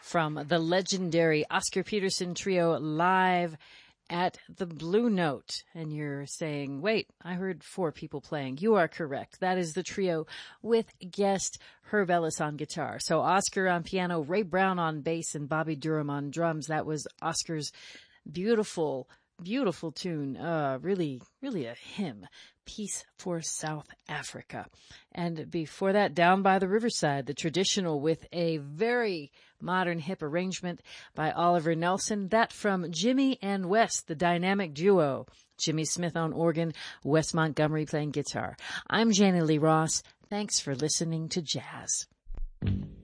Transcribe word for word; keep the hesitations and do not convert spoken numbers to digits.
from the legendary Oscar Peterson Trio live at the Blue Note. And you're saying, wait, I heard four people playing. You are correct. That is the trio with guest Herb Ellis on guitar. So Oscar on piano, Ray Brown on bass, and Bobby Durham on drums. That was Oscar's beautiful, beautiful tune. Uh, really, really a hymn. Peace for South Africa. And before that, Down by the Riverside, the traditional with a very modern hip arrangement by Oliver Nelson. That from Jimmy and Wes, the dynamic duo. Jimmy Smith on organ, Wes Montgomery playing guitar. I'm Janie Lee Ross. Thanks for listening to Jazz.